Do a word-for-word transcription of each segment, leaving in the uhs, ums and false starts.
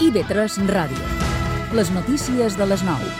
I ve tres Ràdio. Les notícies de les nou.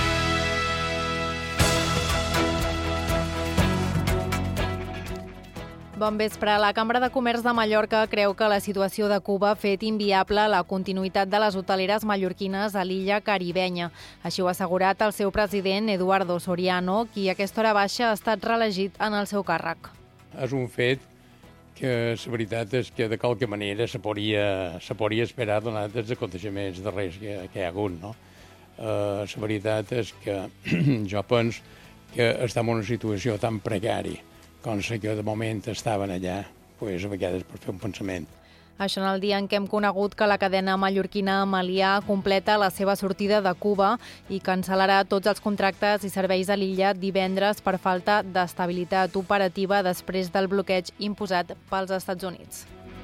Bon vespre. La Cambra de Comerç de Mallorca creu que la situació de Cuba ha fet inviable la continuïtat de les hoteleres mallorquines a l'illa caribenya. Així ho ha assegurat el seu president, Eduardo Soriano, qui a aquesta hora baixa ha estat reelegit en el seu càrrec. És un fet que la veritat és que de qualque manera se podria, se podria esperar donat els aconteixements darrers que, que hi ha hagut. No? Uh, la veritat és que jo penso que estem en una situació tan precària com la que de moment estaven allà, pues, a vegades per fer un pensament. Això en el dia en què hem conegut que la cadena mallorquina Melià completa la seva sortida de Cuba i cancel·larà tots els contractes i serveis a l'illa divendres per falta d'estabilitat operativa després del bloqueig imposat pels Estats Units.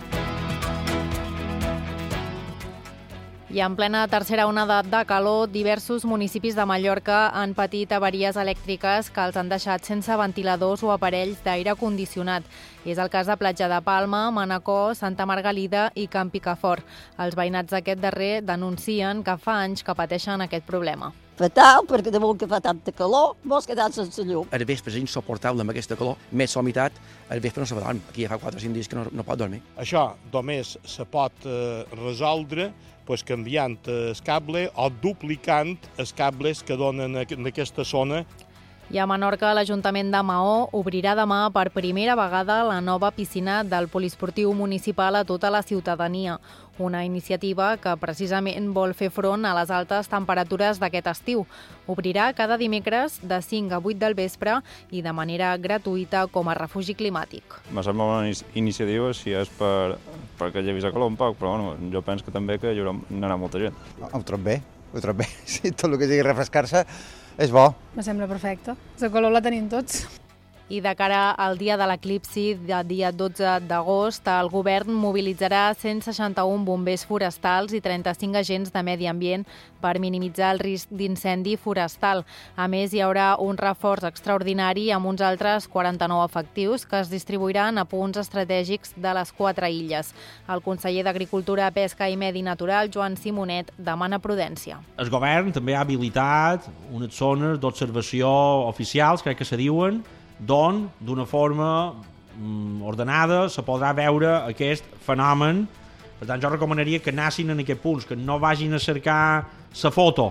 I en plena tercera onada de calor, diversos municipis de Mallorca han patit avaries elèctriques que els han deixat sense ventiladors o aparells d'aire condicionat. És el cas de Platja de Palma, Manacor, Santa Margalida i Can Picafort. Els veïnats d'aquest darrer denuncien que fa anys que pateixen aquest problema. Fatal, perquè de molt que fa tanta calor, vols quedar sense llum. El vespre és insuportable amb aquesta calor, més humitat, el vespre no se dorm. Aquí ja fa quatre o cinc dies que no, no pot dormir. Això només se pot eh, resoldre pues, canviant el cable o duplicant els cables que donen en aquesta zona. I a Menorca, l'Ajuntament de Maó obrirà demà per primera vegada la nova piscina del poliesportiu municipal a tota la ciutadania. Una iniciativa que precisament vol fer front a les altes temperatures d'aquest estiu. Obrirà cada dimecres de cinc a vuit del vespre i de manera gratuïta com a refugi climàtic. Me sembla una iniciativa si és per, perquè llevis a calor un poc, però bueno, jo penso que també que hi haurà, hi haurà molta gent. Ho trobo bé, ho trobo bé. Sí, tot el que sigui refrescar-se és bo. Me sembla perfecte. La calor la tenim tots. I de cara al dia de l'eclipsi, del dia dotze d'agost, el govern mobilitzarà cent seixanta-un bombers forestals i trenta-cinc agents de medi ambient per minimitzar el risc d'incendi forestal. A més, hi haurà un reforç extraordinari amb uns altres quaranta-nou efectius que es distribuiran a punts estratègics de les quatre illes. El conseller d'Agricultura, Pesca i Medi Natural, Joan Simonet, demana prudència. El govern també ha habilitat unes zones d'observació oficials, crec que se diuen, d'on, d'una forma mm, ordenada, se podrà veure aquest fenomen. Per tant, jo recomanaria que anessin en aquests punts, que no vagin a cercar la foto.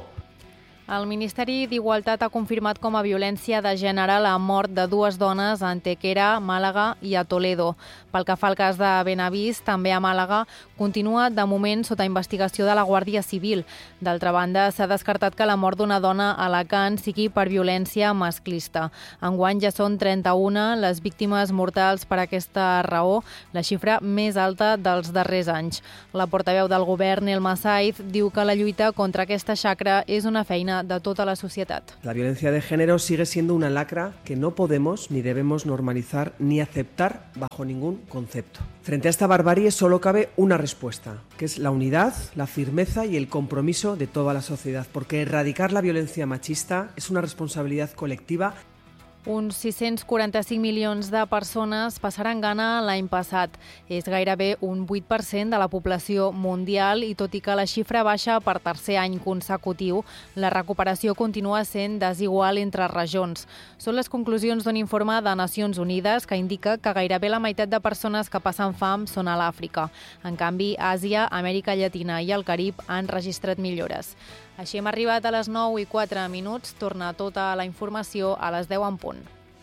El Ministeri d'Igualtat ha confirmat com a violència de gènere la mort de dues dones a Antequera, Màlaga i a Toledo. Pel que fa al cas de Benavís, també a Màlaga, continua de moment sota investigació de la Guàrdia Civil. D'altra banda, s'ha descartat que la mort d'una dona a Alacant sigui per violència masclista. Enguany ja són trenta-una les víctimes mortals per aquesta raó, la xifra més alta dels darrers anys. La portaveu del govern, Elma Saiz, diu que la lluita contra aquesta xacra és una feina de tota la societat. La violencia de género sigue siendo una lacra que no podemos ni debemos normalizar ni aceptar bajo ningún concepto. Frente a esta barbarie solo cabe una respuesta, que es la unidad, la firmeza y el compromiso de toda la sociedad, porque erradicar la violencia machista es una responsabilidad colectiva. Uns sis-cents quaranta-cinc milions de persones passaran gana l'any passat. És gairebé un vuit per cent de la població mundial i tot i que la xifra baixa per tercer any consecutiu, la recuperació continua sent desigual entre regions. Són les conclusions d'un informe de Nacions Unides que indica que gairebé la meitat de persones que passen fam són a l'Àfrica. En canvi, Àsia, Amèrica Llatina i el Carib han registrat millores. Així hem arribat a les nou i quatre minuts. Torna tota la informació a les deu en punt.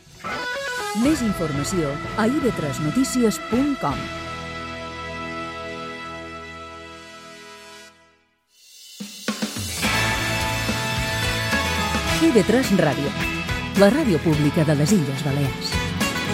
Més informació a i ve tres notícies punt com. i ve tres Ràdio, la ràdio pública de les Illes Balears.